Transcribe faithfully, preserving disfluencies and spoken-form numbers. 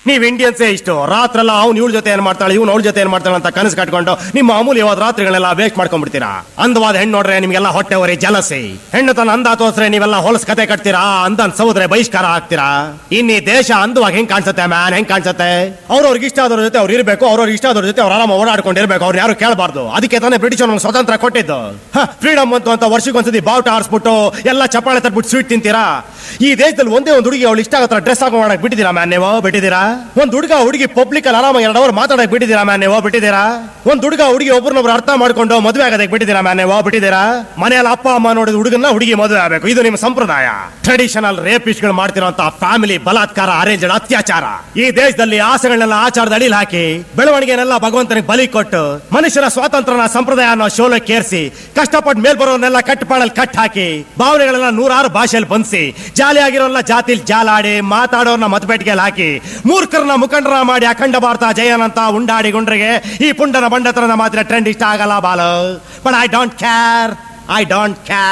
ನೀವ್ ಇಂಡಿಯನ್ಸೇ ಇಷ್ಟು ರಾತ್ರೆಲ್ಲ ಅವ್ನು ಇವಳ ಜೊತೆ ಏನ್ ಮಾಡ್ತಾಳೆ ಇವ್ನು ಅವಳ ಜೊತೆ ಏನ್ ಮಾಡ್ತಾಳೆ ಅಂತ ಕನಸು ಕಟ್ಕೊಂಡು ನಿಮ್ಮ ಅಮೂಲ್ಯವಾದ ರಾತ್ರಿಗಳನ್ನೆಲ್ಲ ವೇಸ್ಟ್ ಮಾಡ್ಕೊಂಡ್ಬಿಡ್ತೀರಾ. ಅಂದವಾದ ಹೆಣ್ಣು ನೋಡ್ರೆ ನಿಮ್ಗೆಲ್ಲ ಹೊಟ್ಟೆ ಹೊರಿ ಜಲಸಿ, ಹೆಣ್ಣು ತನ್ನ ಅಂದ ತೋರ್ಸ್ರೆ ನೀವೆಲ್ಲ ಹೊಲಸ್ ಕತೆ ಕಟ್ತೀರಾ, ಅಂದ ಸೌದ್ರೆ ಬಹಿಷ್ಕಾರ ಹಾಕ್ತೀರಾ. ಇನ್ನಿ ದೇಶ ಅಂದವಾಗ ಹೆಂಗ್ ಕಾಣಿಸುತ್ತೆ ಮ್ಯಾನ್, ಹೆಂಗ್ ಕಾಣಿಸುತ್ತೆ? ಅವ್ರವ್ರಿಗೆ ಇಷ್ಟ ಆದವ್ರ ಜೊತೆ ಅವ್ರು ಇರ್ಬೇಕು, ಅವ್ರವ್ರಿಗೆ ಇಷ್ಟ ಆದವ್ರ ಜೊತೆ ಅವ್ರು ಆರಾಮ ಓಡಾಡ್ಕೊಂಡಿರ್ಬೇಕು, ಅವ್ರು ಯಾರು ಕೇಳಬಾರ್ದು. ಅದಕ್ಕೆ ತಾನೇ ಬ್ರಿಟಿಷ್ ನಮ್ಗೆ ಸ್ವತಂತ್ರ ಕೊಟ್ಟಿದ್ದು. ಫ್ರೀಡಮ್ ಅಂತ ಅಂತ ವರ್ಷಕ್ಕೊಂದ್ಸತಿ ಬಾವುಟ ಆರಿಸ್ಬಿಟ್ಟು ಎಲ್ಲ ಚಪ್ಪಾಳೆ ತಟ್ಬಿಟ್ಟು ಸ್ವೀಟ್ ತಿಂತೀರಾ. ಈ ದೇಶದಲ್ಲಿ ಒಂದೇ ಒಂದು ಹುಡುಗಿ ಅವಳು ಇಷ್ಟ ಆಗತ್ರ ಡ್ರೆಸ್ ಹಾಕೋ ಮಾಡಕ್ ಬಿಟ್ಟಿದ್ದೀರಾ ಮ್ಯಾನ್ ನೀವು? ಬಿಟ್ಟಿದ್ದೀರಾ? ಒಂದ್ ಹುಡುಗ ಹುಡುಗಿ ಪಬ್ಲಿಕ್ ಅಲ್ಲಿ ಆರಾಮ ಎರಡು ಅವರ್ ಮಾತಾಡಕ್ ಬಿಟ್ಟಿದ್ದೀರಾ ಮ್ಯಾನ್ ನೀವು? ಬಿಟ್ಟಿದ್ದೀರಾ? ಒಂದ್ ಹುಡುಗ ಹುಡುಗಿ ಒಬ್ಬರನ್ನೊಬ್ರು ಅರ್ಥ ಮಾಡ್ಕೊಂಡು ಮದುವೆ ಆಗೋದಕ್ಕೆ ಬಿಟ್ಟಿದ್ದೀರಾ ಮ್ಯಾನ್ ನೀವು? ಬಿಟ್ಟಿದ್ದೀರಾ? ಮನೆಯಲ್ಲಿ ಅಪ್ಪ ಅಮ್ಮ ನೋಡಿದ ಹುಡುಗನ್ನ ಹುಡುಗಿ ಮದುವೆ ಆಗಬೇಕು, ಇದು ನಿಮ್ಮ ಸಂಪ್ರದಾಯ. ಟ್ರೆಡಿಷನಲ್ ರೇಪಿಸ್ಟ್ ಗಳು ಮಾಡ್ತಿರೋಂತ ಫ್ಯಾಮಿಲಿ ಬಲಾತ್ಕಾರ, ಅರೇಂಜ್ಡ್ ಅತ್ಯಾಚಾರ. ಈ ದೇಶದಲ್ಲಿ ಆಸೆಗಳನ್ನೆಲ್ಲ ಆಚಾರದ ಅಡಿಲ್ ಹಾಕಿ ಬೆಳವಣಿಗೆನೆಲ್ಲ ಭಗವಂತನಿಗೆ ಬಲಿ ಕೊಟ್ಟು ಮನುಷ್ಯರ ಸ್ವಾತಂತ್ರ್ಯನ ಸಂಪ್ರದಾಯ ಅನ್ನೋ ಶೋಲಕ್ಕೆ ಏರಿಸಿ ಕಷ್ಟಪಟ್ಟು ಮೇಲ್ ಬರೋರ್ನೆಲ್ಲ ಕಟ್ಟಪಾಡಲ್ಲಿ ಕಟ್ ಹಾಕಿ ಭಾವನೆಗಳೆಲ್ಲ ನೂರಾರು ಭಾಷೆಯಲ್ಲಿ ಬಂದಿಸಿ ಜಾಲಿಯಾಗಿರೋಲ್ಲ ಜಾತಿಲ್ ಜಾಲಾಡಿ ಮಾತಾಡೋರ್ನ ಮತಪೇಟಿಗೆಯಲ್ಲಿ ಹಾಕಿ ಮೂರ್ಖರನ್ನ ಮುಖಂಡರ ಮಾಡಿ ಅಖಂಡ ಭಾರತ ಜಯನಂತ ಉಂಡಾಡಿ ಗುಂಡ್ರಿಗೆ ಈ ಪುಂಡನ ಬಂಡತನದ ಮಾತ್ರ ಟ್ರೆಂಡ್ ಇಷ್ಟ ಆಗಲ್ಲ Balu. But I don't care, I don't care.